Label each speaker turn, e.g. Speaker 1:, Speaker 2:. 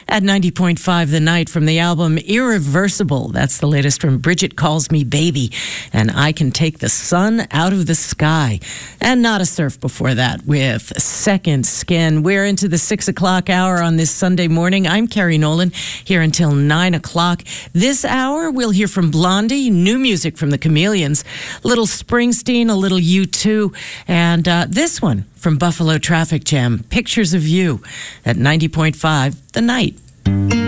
Speaker 1: At 90.5 The Night from the album Irreversible. That's the latest from Bridget Calls Me Baby. And I Can Take the Sun Out of the Sky. And Not a Surf before that with Second Skin. We're into the 6 o'clock hour on this Sunday morning. I'm Carrie Nolan here until 9 o'clock. This hour, we'll hear from Blondie, new music from the Chameleons, little Springsteen, a little U2, and this one from Buffalo Traffic Jam, Pictures of You at 90.5 The Night.